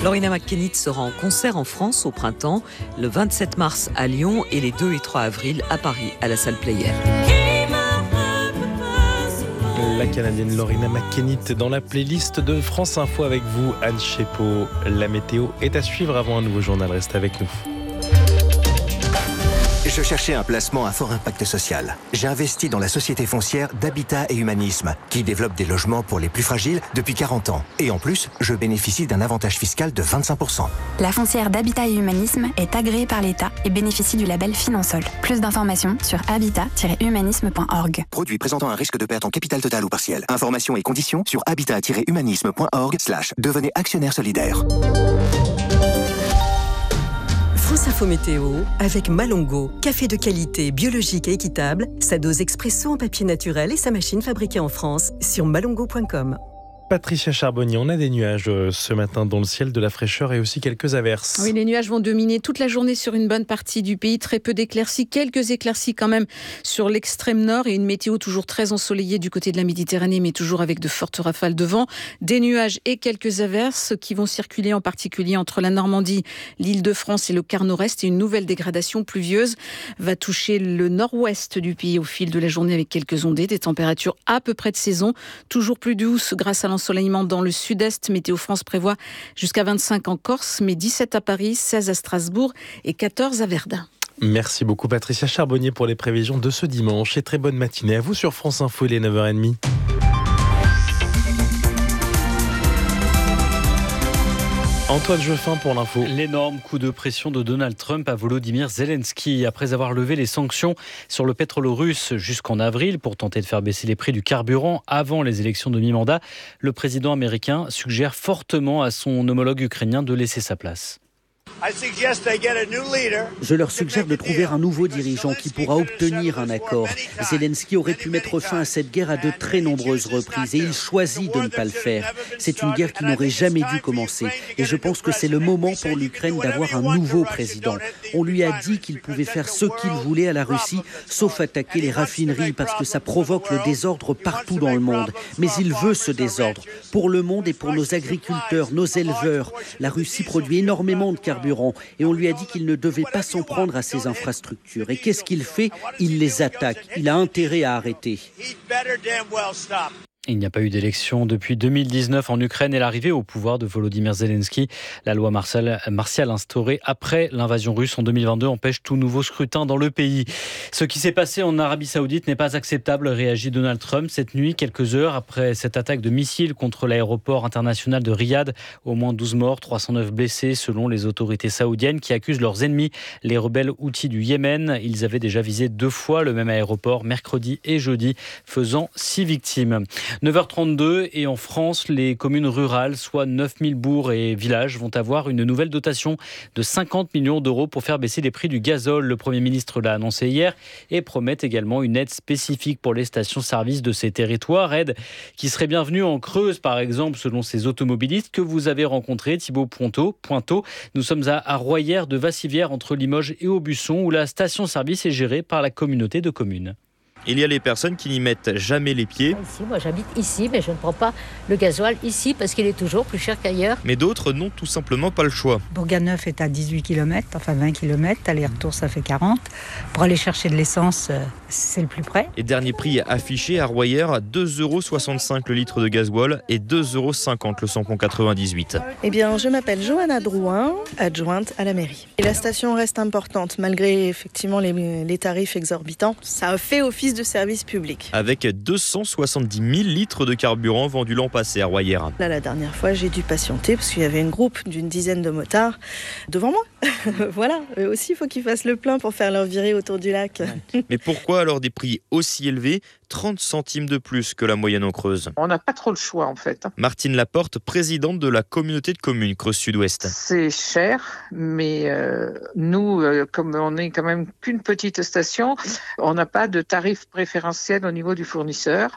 Loreena McKennitt sera en concert en France au printemps, le 27 mars à Lyon et les 2 et 3 avril à Paris, à la salle Player. La Canadienne Loreena McKennitt dans la playlist de France Info avec vous, Anne Chepot. La météo est à suivre avant un nouveau journal. Restez avec nous. Je cherchais un placement à fort impact social. J'ai investi dans la société foncière d'Habitat et Humanisme, qui développe des logements pour les plus fragiles depuis 40 ans. Et en plus, je bénéficie d'un avantage fiscal de 25%. La foncière d'Habitat et Humanisme est agréée par l'État et bénéficie du label Finansol. Plus d'informations sur habitat-humanisme.org. Produit présentant un risque de perte en capital total ou partiel. Informations et conditions sur habitat-humanisme.org/devenez actionnaire solidaire. France Info Météo avec Malongo. Café de qualité, biologique et équitable. Sa dose expresso en papier naturel et sa machine fabriquée en France sur malongo.com. Patricia Charbonnier, on a des nuages ce matin dans le ciel, de la fraîcheur et aussi quelques averses. Oui, les nuages vont dominer toute la journée sur une bonne partie du pays. Très peu d'éclaircies, quelques éclaircies quand même sur l'extrême nord et une météo toujours très ensoleillée du côté de la Méditerranée, mais toujours avec de fortes rafales de vent. Des nuages et quelques averses qui vont circuler en particulier entre la Normandie, l'Île-de-France et le quart nord-est. Et une nouvelle dégradation pluvieuse va toucher le nord-ouest du pays au fil de la journée avec quelques ondées. Des températures à peu près de saison, toujours plus douces grâce à l'ensoleillement dans le sud-est. Météo France prévoit jusqu'à 25 en Corse, mais 17 à Paris, 16 à Strasbourg et 14 à Verdun. Merci beaucoup Patricia Charbonnier pour les prévisions de ce dimanche et très bonne matinée à vous sur France Info, il est 9h30. Antoine Jeffin pour l'info. L'énorme coup de pression de Donald Trump à Volodymyr Zelensky. Après avoir levé les sanctions sur le pétrole russe jusqu'en avril pour tenter de faire baisser les prix du carburant avant les élections de mi-mandat, le président américain suggère fortement à son homologue ukrainien de laisser sa place. Je leur suggère de trouver un nouveau dirigeant qui pourra obtenir un accord. Zelensky aurait pu mettre fin à cette guerre à de très nombreuses reprises et il choisit de ne pas le faire. C'est une guerre qui n'aurait jamais dû commencer et je pense que c'est le moment pour l'Ukraine d'avoir un nouveau président. On lui a dit qu'il pouvait faire ce qu'il voulait à la Russie, sauf attaquer les raffineries parce que ça provoque le désordre partout dans le monde. Mais il veut ce désordre pour le monde et pour nos agriculteurs, nos éleveurs. La Russie produit énormément de carburant et on lui a dit qu'il ne devait pas s'en prendre à ses infrastructures. Et qu'est-ce qu'il fait ? Il les attaque. Il a intérêt à arrêter. Il n'y a pas eu d'élection depuis 2019 en Ukraine et l'arrivée au pouvoir de Volodymyr Zelensky. La loi martiale instaurée après l'invasion russe en 2022 empêche tout nouveau scrutin dans le pays. Ce qui s'est passé en Arabie Saoudite n'est pas acceptable, réagit Donald Trump cette nuit, quelques heures après cette attaque de missiles contre l'aéroport international de Riyad. Au moins 12 morts, 309 blessés selon les autorités saoudiennes qui accusent leurs ennemis, les rebelles houthis du Yémen. Ils avaient déjà visé 2 fois le même aéroport, mercredi et jeudi, faisant 6 victimes. 9h32 et en France, les communes rurales, soit 9000 bourgs et villages, vont avoir une nouvelle dotation de 50 millions d'euros pour faire baisser les prix du gazole. Le Premier ministre l'a annoncé hier et promet également une aide spécifique pour les stations-service de ces territoires. Aide qui serait bienvenue en Creuse, par exemple, selon ces automobilistes que vous avez rencontrés, Thibaut Pointeau. Nous sommes à Royères de Vassivière, entre Limoges et Aubusson, où la station-service est gérée par la communauté de communes. Il y a les personnes qui n'y mettent jamais les pieds. Ici, moi j'habite ici, mais je ne prends pas le gasoil ici parce qu'il est toujours plus cher qu'ailleurs. Mais d'autres n'ont tout simplement pas le choix. Bourganeuf est à 18 km, enfin 20 km, aller-retour ça fait 40. Pour aller chercher de l'essence, c'est le plus près. Et dernier prix affiché à Royères, 2,65 € le litre de gasoil et 2,50 € le samplon 98. Eh bien, je m'appelle Johanna Drouin, adjointe à la mairie. Et la station reste importante, malgré effectivement les tarifs exorbitants. Ça a fait office de service public. Avec 270 000 litres de carburant vendus l'an passé à Royères. Là, la dernière fois, j'ai dû patienter parce qu'il y avait un groupe d'une dizaine de motards devant moi. Voilà, eux aussi, il faut qu'ils fassent le plein pour faire leur virée autour du lac. Mais pourquoi alors des prix aussi élevés ? 30 centimes de plus que la moyenne en Creuse. On n'a pas trop le choix en fait. Martine Laporte, présidente de la communauté de communes Creuse Sud-Ouest. C'est cher, mais nous, comme on n'est quand même qu'une petite station, on n'a pas de tarif préférentiel au niveau du fournisseur.